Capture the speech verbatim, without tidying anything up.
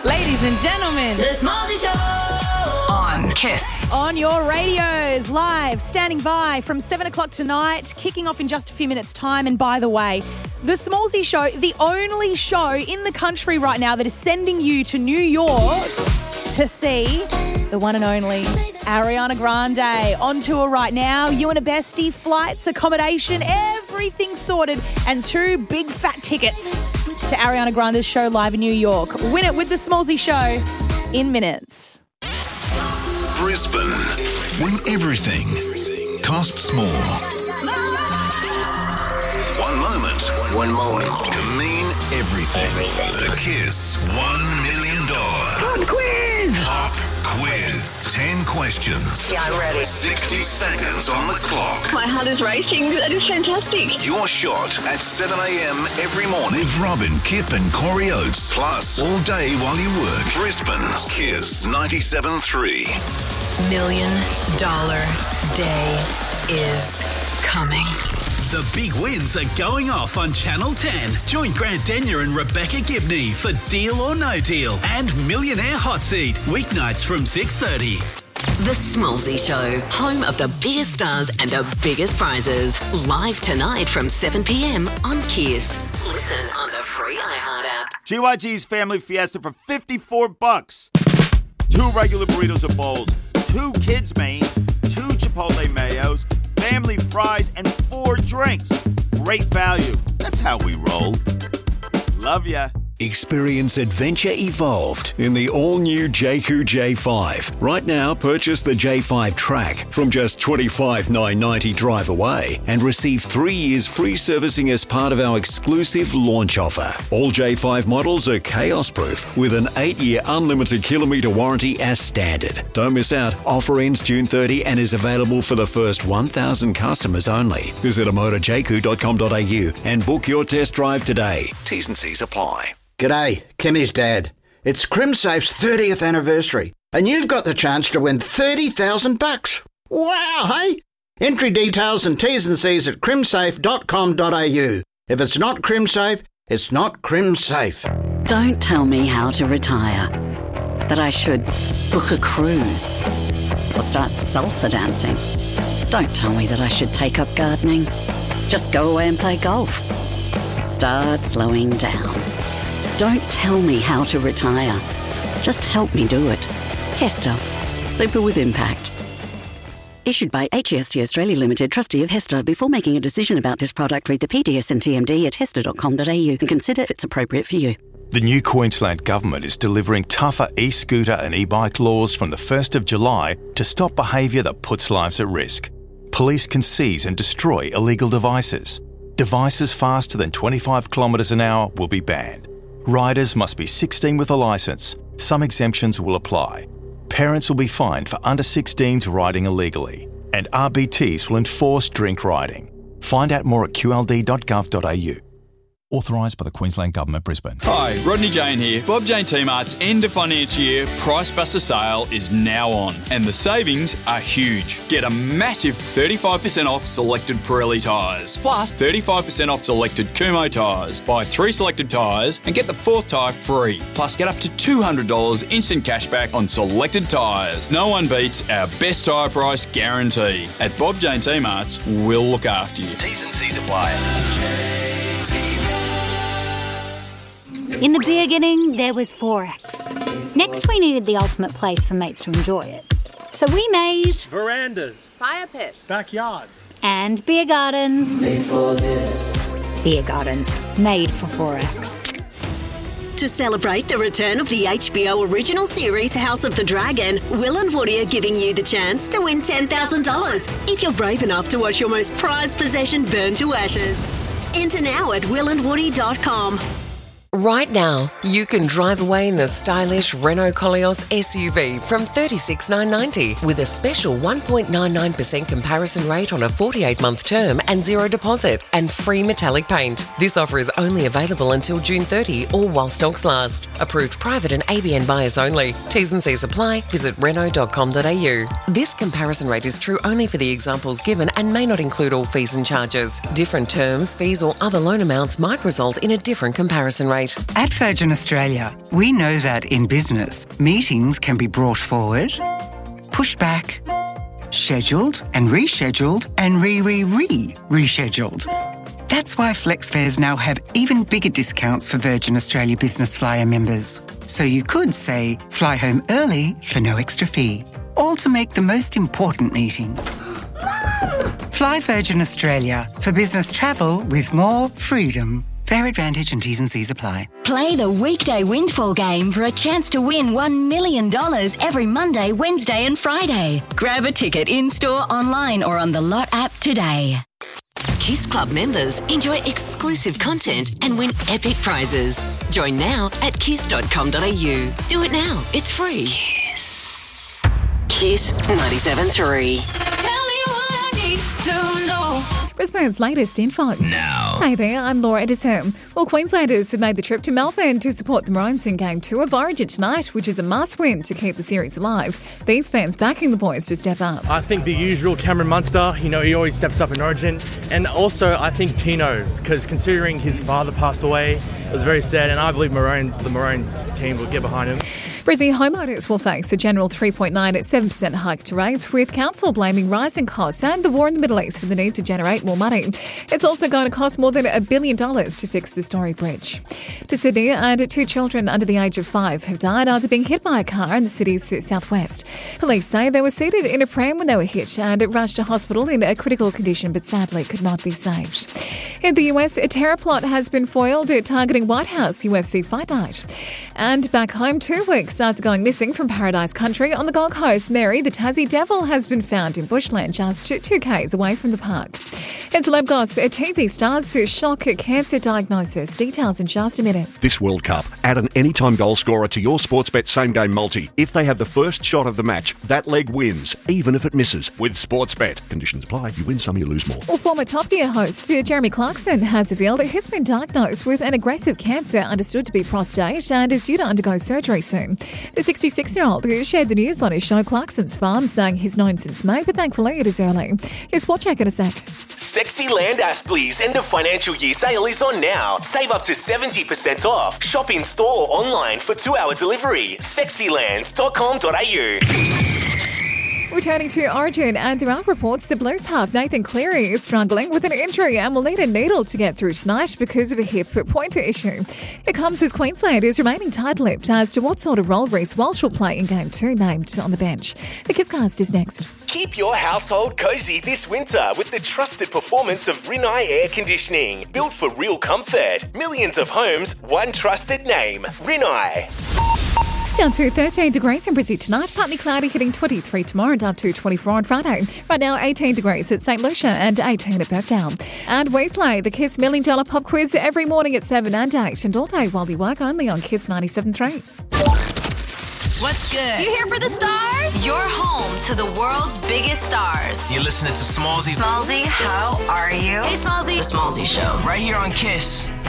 Ladies and gentlemen, The Smallzy Show on Kiss. On your radios, live, standing by from seven o'clock tonight, kicking off in just a few minutes' time. And by the way, The Smallzy Show, the only show in the country right now that is sending you to New York to see the one and only Ariana Grande on tour right now. You and a bestie, flights, accommodation, everything sorted, and two big fat tickets to Ariana Grande's show live in New York. Win it with The Smallzy Show in minutes. Brisbane, when everything costs more. One moment, One moment. can mean everything. Everything. The Kiss One Million Dollar Pop quiz! Pop Quiz. Ten questions. Yeah, I'm ready. Sixty seconds on the clock. My heart is racing. That is fantastic. Your shot at seven a.m. every morning with Robin, Kip and Corey Oates. Plus, all day while you work. Brisbane's Kiss ninety-seven point three. Million dollar day is coming. The big wins are going off on Channel ten. Join Grant Denyer and Rebecca Gibney for Deal or No Deal and Millionaire Hot Seat, weeknights from six thirty. The Smallzy Show, home of the biggest stars and the biggest prizes. Live tonight from seven p.m. on Kiss. Listen on the free iHeart app. G Y G's Family Fiesta for fifty-four bucks. Two regular burritos or bowls, two kids' mains, two Chipotle mayos, family fries, and four drinks. Great value. That's how we roll. Love ya. Experience adventure evolved in the all-new J Q J five. Right now, purchase the J five Track from just twenty-five thousand nine hundred ninety dollars drive away and receive three years free servicing as part of our exclusive launch offer. All J five models are chaos-proof with an eight-year unlimited kilometre warranty as standard. Don't miss out. Offer ends June thirtieth and is available for the first one thousand customers only. Visit amotor j q dot com dot a u and book your test drive today. T's and C's apply. G'day, Kimmy's dad. It's CrimSafe's thirtieth anniversary, and you've got the chance to win thirty thousand bucks. Wow, hey? Entry details and T's and C's at crimsafe dot com dot a u. If it's not CrimSafe, it's not CrimSafe. Don't tell me how to retire. That I should book a cruise or start salsa dancing. Don't tell me that I should take up gardening. Just go away and play golf. Start slowing down. Don't tell me how to retire. Just help me do it. Hester. Super with impact. Issued by H E S T Australia Limited, trustee of Hester. Before making a decision about this product, read the P D S and T M D at hester dot com dot a u and consider if it's appropriate for you. The new Queensland Government is delivering tougher e-scooter and e-bike laws from the first of July to stop behaviour that puts lives at risk. Police can seize and destroy illegal devices. Devices faster than twenty-five kilometres an hour will be banned. Riders must be sixteen with a licence. Some exemptions will apply. Parents will be fined for under sixteens riding illegally. And R B Ts will enforce drink riding. Find out more at q l d dot gov dot a u. Authorised by the Queensland Government, Brisbane. Hi, Rodney Jane here. Bob Jane T-Mart's end of financial year Price Buster sale is now on, and the savings are huge. Get a massive thirty-five percent off selected Pirelli tyres, plus thirty-five percent off selected Kumho tyres. Buy three selected tyres and get the fourth tyre free. Plus, get up to two hundred dollars instant cashback on selected tyres. No one beats our best tyre price guarantee. At Bob Jane T-Mart's, we'll look after you. T's and C's apply. In the beginning, there was Forex. Next, we needed the ultimate place for mates to enjoy it. So we made verandas, fire pits, backyards, and beer gardens. Made for this. Beer gardens, made for Forex. To celebrate the return of the H B O original series House of the Dragon, Will and Woody are giving you the chance to win ten thousand dollars if you're brave enough to watch your most prized possession burn to ashes. Enter now at will and woody dot com. Right now, you can drive away in the stylish Renault Koleos S U V from thirty-six thousand nine hundred ninety with a special one point nine nine percent comparison rate on a forty-eight month term and zero deposit and free metallic paint. This offer is only available until June thirtieth or while stocks last. Approved private and A B N buyers only. T's and C's apply. Visit renault dot com dot a u. This comparison rate is true only for the examples given and may not include all fees and charges. Different terms, fees or other loan amounts might result in a different comparison rate. website. At Virgin Australia, we know that in business, meetings can be brought forward, pushed back, scheduled and rescheduled and re-re-re-rescheduled. That's why FlexFares now have even bigger discounts for Virgin Australia Business Flyer members. So you could say, fly home early for no extra fee. All to make the most important meeting. Fly Virgin Australia for business travel with more freedom. Fair advantage and T's and C's apply. Play the weekday windfall game for a chance to win one million dollars every Monday, Wednesday and Friday. Grab a ticket in-store, online or on the Lot app today. Kiss Club members enjoy exclusive content and win epic prizes. Join now at kiss dot com dot a u. Do it now. It's free. Kiss. Kiss ninety-seven point three. Brisbane's latest info. Now. Hey there, I'm Laura Edison. Well, Queenslanders have made the trip to Melbourne to support the Maroons in Game two of Origin tonight, which is a must-win to keep the series alive. These fans backing the boys to step up. I think the usual Cameron Munster, you know, he always steps up in Origin. And also, I think Tino, because considering his father passed away, it was very sad, and I believe Maroon, the Maroons team will get behind him. Brizzy homeowners will face a general three point nine at seven percent hike to rates, with council blaming rising costs and the war in the Middle East for the need to generate more money. It's also going to cost more than a billion dollars to fix the Story Bridge. To Sydney, and two children under the age of five have died after being hit by a car in the city's southwest. Police say they were seated in a pram when they were hit and rushed to hospital in a critical condition, but sadly could not be saved. In the U S, a terror plot has been foiled targeting White House U F C Fight Night. And back home, two weeks after going missing from Paradise Country on the Gold Coast, Mary, the Tassie Devil, has been found in bushland just two k's away from the park. In Celeb Goss, a T V star's shock cancer diagnosis. Details in just a minute. This World Cup, add an anytime goal scorer to your Sportsbet same-game multi. If they have the first shot of the match, that leg wins, even if it misses. With Sportsbet. Conditions apply. You win some, you lose more. Well, former Top Gear host Jeremy Clarkson has revealed he's been diagnosed with an aggressive cancer understood to be prostate and is due to undergo surgery soon. The sixty-six-year-old who shared the news on his show Clarkson's Farm, saying he's known since May, but thankfully it is early. Here's Sport Check in a sec. Sexy Land Aspley's end of financial year sale is on now. Save up to seventy percent off. Shop in store or online for two-hour delivery. sexy land dot com dot a u. Returning to Origin, and there are reports the Blues half Nathan Cleary is struggling with an injury and will need a needle to get through tonight because of a hip pointer issue. It comes as Queensland is remaining tight-lipped as to what sort of role Reece Walsh will play in Game two, named on the bench. The Kisscast is next. Keep your household cozy this winter with the trusted performance of Rinnai Air Conditioning. Built for real comfort. Millions of homes, one trusted name. Rinnai. Down to thirteen degrees in Brizzy tonight, partly cloudy, hitting twenty-three tomorrow and up to twenty-four on Friday. Right now, eighteen degrees at St Lucia and eighteen at Birkdale. And we play the Kiss Million Dollar Pop Quiz every morning at seven and eight, and all day while you work, only on Kiss ninety-seven point three. What's good? You here for the stars? You're home to the world's biggest stars. You're listening to Smallzy. Smallzy, how are you? Hey, Smallzy. The Smallzy Show. Right here on Kiss.